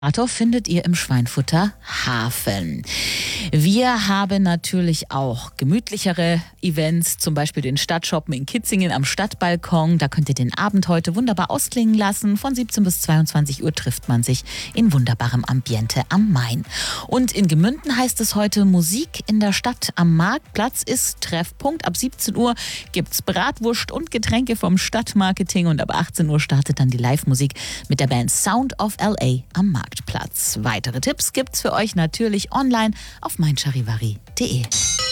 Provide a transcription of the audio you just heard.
Findet ihr im Schweinfurter Hafen. Wir haben natürlich auch gemütlichere Events, zum Beispiel den Stadtshoppen in Kitzingen am Stadtbalkon. Da könnt ihr den Abend heute wunderbar ausklingen lassen. Von 17 bis 22 Uhr trifft man sich in wunderbarem Ambiente am Main. Und in Gemünden heißt es heute Musik in der Stadt. Am Marktplatz ist Treffpunkt. Ab 17 Uhr gibt's Bratwurst und Getränke vom Stadtmarketing und ab 18 Uhr startet dann die Live-Musik mit der Band Sound of LA am Marktplatz. Weitere Tipps gibt's für euch natürlich online auf meincharivari.de.